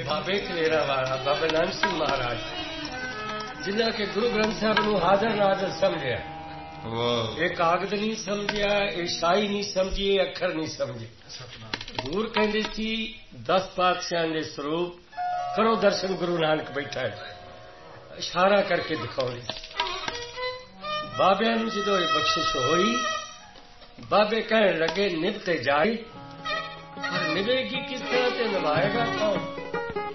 ਬਾਬੇ ਕਲੇਰਾ ਵਾਲਾ ਬਾਬਾ ਨਾਨਕ ਸਿੰਘ ਮਹਾਰਾਜ ਜਿਨ੍ਹਾਂ ਕੇ ਗੁਰੂ ਗ੍ਰੰਥ ਸਾਹਿਬ ਨੂੰ ਹਾਜ਼ਰ ਨਾਜ਼ਰ ਸਮਝਿਆ। ਇਹ ਕਾਗਜ਼ ਨਹੀਂ ਸਮਝਿਆ, ਇਹ ਸ਼ਾਹੀ ਨਹੀਂ ਸਮਝੀ, ਇਹ ਅੱਖਰ ਨਹੀਂ ਸਮਝੇ। ਹਜ਼ੂਰ ਕਹਿੰਦੇ ਸੀ 10 ਪਾਤਸ਼ਾਹਾਂ ਦੇ ਸਰੂਪ ਕਰੋ ਦਰਸ਼ਨ, ਗੁਰੂ ਨਾਨਕ ਬੈਠਾ ਹੈ, ਇਸ਼ਾਰਾ ਕਰਕੇ ਦਿਖਾਉਂਦੇ। ਬਾਬਿਆਂ ਨੂੰ ਜਦੋਂ ਇਹ ਬਖਸ਼ਿਸ਼ ਹੋਈ, ਬਾਬੇ ਕਹਿਣ ਲੱਗੇ ਨਿਭ ਤੇ ਜਾਈ, ਪਰ ਨਿਭੇਗੀ ਕਿਸ ਤਰ੍ਹਾਂ ਤੇ ਨਿਭਾਏਗਾ ਕੌਣ?